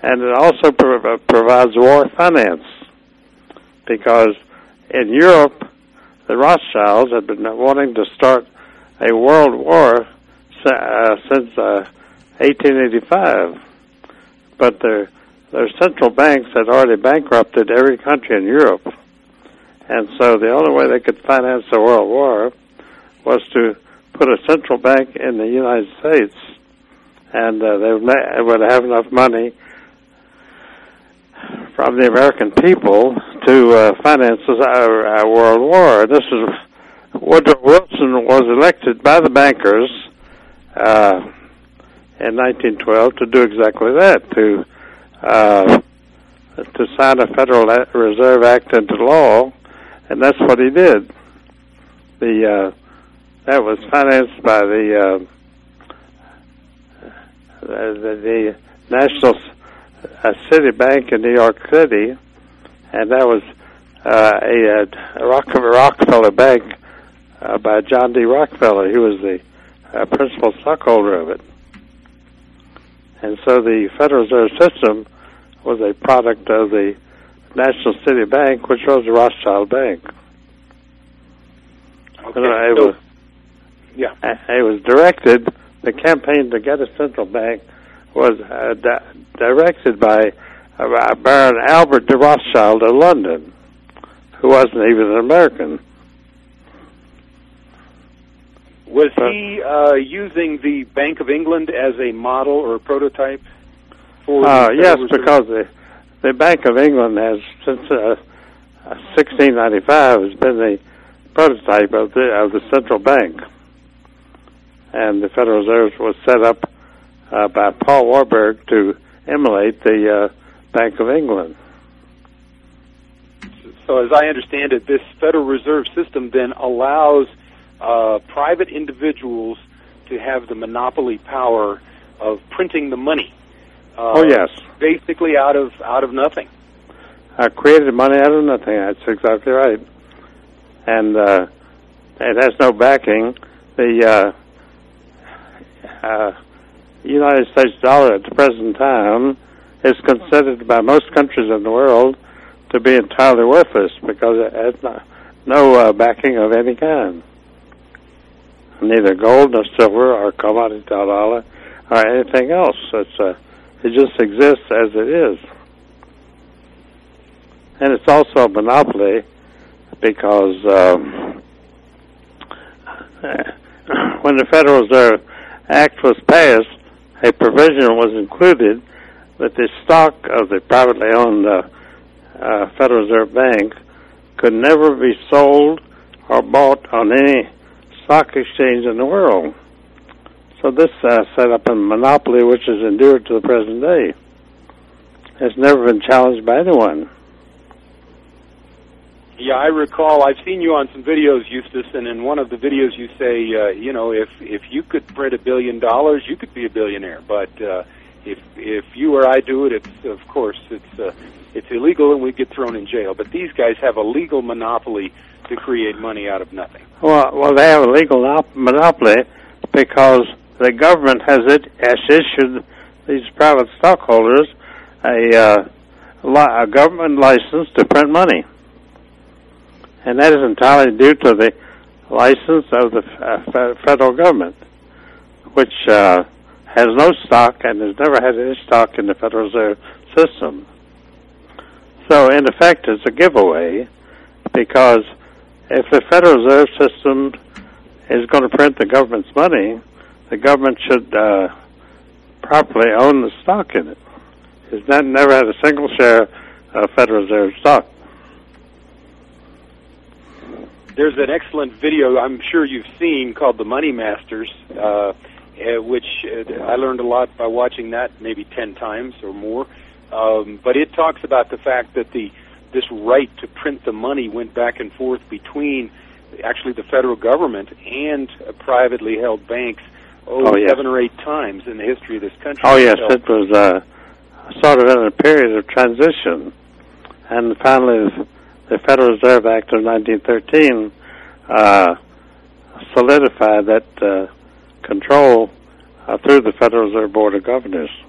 and it also provides war finance, because in Europe, the Rothschilds had been wanting to start a world war since 1885, but their central banks had already bankrupted every country in Europe, and so the only way they could finance a world war was to put a central bank in the United States, and they would have enough money from the American people to finance a world war. This is Woodrow Wilson was elected by the bankers in 1912 to do exactly that, to sign a Federal Reserve Act into law, and that's what he did. That was financed by the National City Bank in New York City, and that was a Rockefeller Bank by John D. Rockefeller. He was the principal stockholder of it. And so the Federal Reserve System was a product of the National City Bank, which was the Rothschild Bank. Okay. It was directed, the campaign to get a central bank was directed by Baron Albert de Rothschild of London, who wasn't even an American. Was he using the Bank of England as a model or a prototype for yes, because the Bank of England has, since 1695, has been the prototype of the central bank. And the Federal Reserve was set up by Paul Warburg to emulate the Bank of England. So as I understand it, this Federal Reserve System then allows private individuals to have the monopoly power of printing the money. Yes. Basically out of nothing. Created money out of nothing. That's exactly right. And it has no backing. The United States dollar at the present time is considered by most countries in the world to be entirely worthless because it has no backing of any kind. Neither gold nor silver or commodity dollar or anything else. It just exists as it is. And it's also a monopoly because when the Federal Reserve Act was passed, a provision was included that the stock of the privately owned Federal Reserve Bank could never be sold or bought on any stock exchange in the world. So this set up a monopoly which has endured to the present day. It's never been challenged by anyone. Yeah, I recall. I've seen you on some videos, Eustace, and in one of the videos you say, if you could print $1 billion, you could be a billionaire. But if you or I do it, it's illegal and we get thrown in jail. But these guys have a legal monopoly to create money out of nothing. Well, they have a legal monopoly because the government has issued these private stockholders a government license to print money. And that is entirely due to the license of the federal government, which has no stock and has never had any stock in the Federal Reserve System. So, in effect, it's a giveaway, because if the Federal Reserve System is going to print the government's money, the government should properly own the stock in it. It's never had a single share of Federal Reserve stock. There's an excellent video I'm sure you've seen called The Money Masters, which I learned a lot by watching that maybe 10 times or more. But it talks about the fact that this right to print the money went back and forth between actually the federal government and privately held banks 7 or 8 times in the history of this country. Oh, yes, it was sort of in a period of transition. And finally, the Federal Reserve Act of 1913 solidified that control through the Federal Reserve Board of Governors.